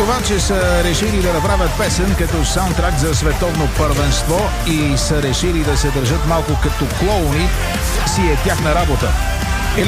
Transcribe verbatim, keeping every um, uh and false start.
това, че са решили да направят песен като саундтрак за световно първенство и са решили да се държат малко като клоуни, си е тяхна работа.